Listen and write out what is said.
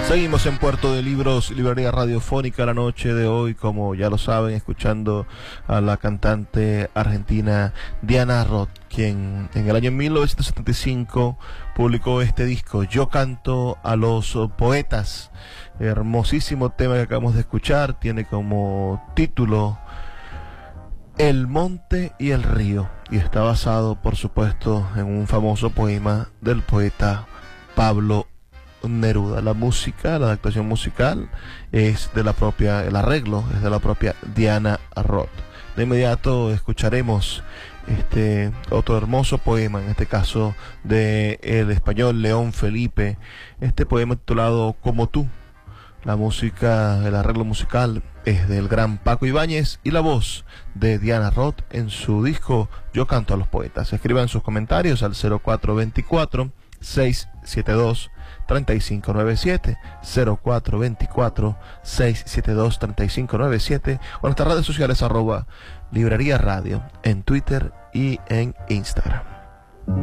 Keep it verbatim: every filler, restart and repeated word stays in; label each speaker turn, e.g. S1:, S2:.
S1: Seguimos en Puerto de Libros, librería radiofónica, la noche de hoy, como ya lo saben, escuchando a la cantante argentina Diana Roth, quien en el año mil novecientos setenta y cinco publicó este disco, Yo canto a los poetas. Hermosísimo tema que acabamos de escuchar, tiene como título El monte y el río, y está basado, por supuesto, en un famoso poema del poeta Pablo Neruda. La música, la adaptación musical es de la propia, el arreglo es de la propia Diana Roth. De inmediato escucharemos este otro hermoso poema, en este caso de el español León Felipe, este poema titulado Como tú. La música, el arreglo musical es del gran Paco Ibáñez y la voz de Diana Roth en su disco Yo canto a los poetas. Escriban sus comentarios al cero cuatro veinticuatro, seiscientos setenta y dos, treinta y cinco noventa y siete, cero cuatro veinticuatro, seiscientos setenta y dos, treinta y cinco noventa y siete, o nuestras redes sociales arroba Librería Radio en Twitter y en Instagram.